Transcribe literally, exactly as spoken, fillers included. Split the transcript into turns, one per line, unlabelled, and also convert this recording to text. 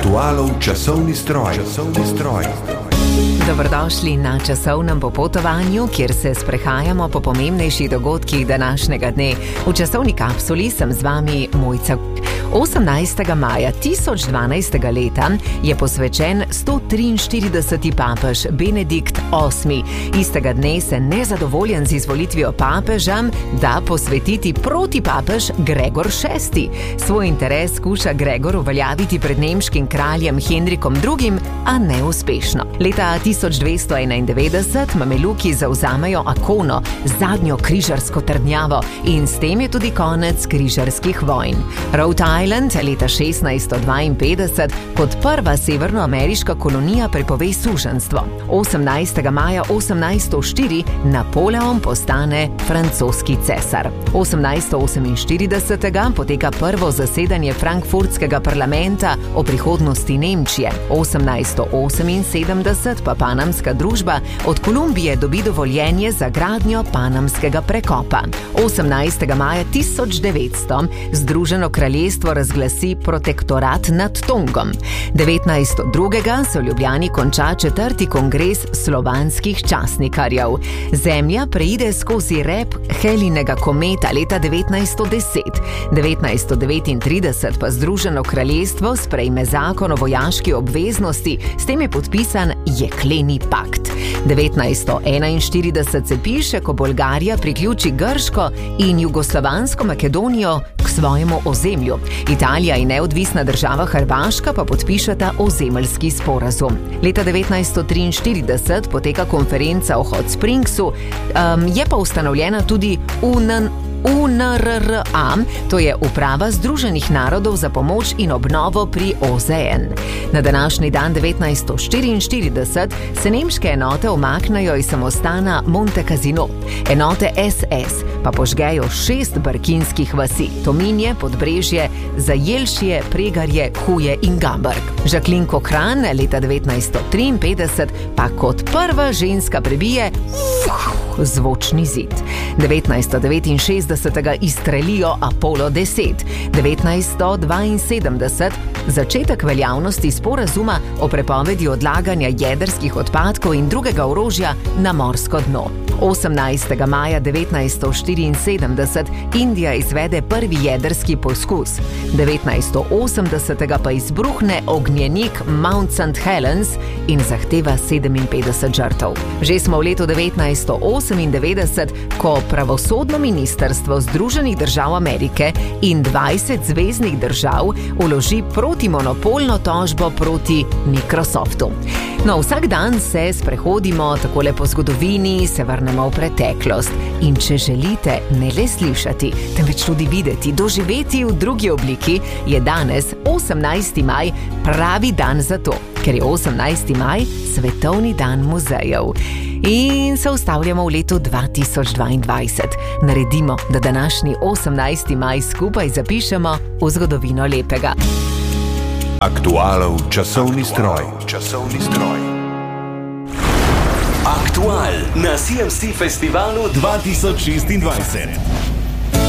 Aktualov časovni stroj. Časovni stroj.
Dobrodošli na časovnem popotovanju, kjer se sprehajamo po pomembnejših dogodkih današnjega dne. V časovni kapsuli sem z vami Mojca. osemnajstega maja tisoč dvanajstega leta je posvečen sto triinštirideseti papež Benedikt osmi. Istega dne se nezadovoljen z izvolitvijo papeža da posvetiti protipapež Gregor šesti. Svoj interes skuša Gregor uveljaviti pred nemškim kraljem Henrikom drugim, a neuspešno. Leta tisoč dvesto enaindevetdeset mameluki zavzamejo Akono, zadnjo križarsko trdnjavo, in s tem je tudi konec križarskih vojn. Rhode Island leta šestnajststo dvainpetdeset kot prva severnoameriška kolonija prepove suženjstvo. osemnajstega maja osemnajststo štiri Napoleon postane francoski cesar. osemnajststo oseminštiridesetega poteka prvo zasedanje frankfurtskega parlamenta o prihodnosti Nemčije. osemnajststo oseminsedemdeset pa panamska družba od Kolumbije dobi dovoljenje za gradnjo panamskega prekopa. osemnajstega maja tisoč devetsto Združeno kraljestvo razglasi protektorat nad Tongom. devetnajststo drugega se v Ljubljani konča četrti kongres slovanskih časnikarjev. Zemlja preide skozi rep Helinega kometa leta devetnajststo deset. devetnajststo devetintrideset pa Združeno kraljestvo sprejme zakon o vojaški obveznosti, s tem je podpisan Jekleni pakt. devetnajststo enainštirideset se piše, ko Bolgarija priključi Grško in jugoslovansko Makedonijo k svojemu ozemlju. Italija in neodvisna država Hrvaška pa podpišeta ozemeljski sporazum. Leta devetnajststo triinštirideset poteka konferenca o Hot Springsu, um, je pa ustanovljena tudi U N U N R R A, to je Uprava Združenih narodov za pomoč in obnovo pri O Z N. Na današnji dan devetnajststo štiriinštirideset se nemške enote umaknejo iz samostana Monte Cassino. Enote S S pa požgejo šest brkinskih vasi: Tominje, Podbrežje, Zajelšje, Pregarje, Huje in Gamberg. Jacqueline Cochrane leta devetnajststo triinpetdeset pa kot prva ženska prebije zvočni zid. devetnajststo devetinšestdesetega izstrelijo Apollo deset. devetnajststo dvainsedemdeset začetek veljavnosti sporazuma o prepovedi odlaganja jedrskih odpadkov in drugega orožja na morsko dno. osemnajstega maja devetnajststo štiriinsedemdeset Indija izvede prvi jedrski poskus. devetnajststo osemdesetega pa izbruhne ognjenik Mount Saint Helens in zahteva sedeminpetdeset žrtev. Že smo v letu devetnajststo osemindevetdeset, ko pravosodno ministrstvo Združenih držav Amerike in dvajset zveznih držav vloži protimonopolno tožbo proti Microsoftu. No, vsak dan se sprehodimo takole po zgodovini, se vrnemo v preteklost. In če želite ne le slišati, temveč tudi videti, doživeti v drugi obliki, je danes, osemnajsti maj, pravi dan za to, ker je osemnajsti maj svetovni dan muzejev. In se ustavljamo v letu dva tisoč dvaindvajset. Naredimo, da današnji osemnajsti maj skupaj zapišemo v zgodovino lepega.
Aktualov časovni stroj. Časovni stroj.
Aktual na C M C festivalu dva tisoč šestindvajset.